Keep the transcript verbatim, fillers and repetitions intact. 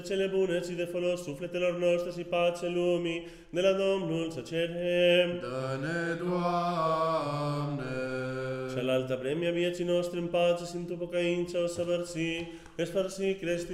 Cele bune și de folos sufletelor noastre și pace lumii, de la Domnul să cerem. Dă-ne, Doamne! Cealaltă vreme a vieții noastre în pace și într-o pocăință o săvârși, că spărși creștin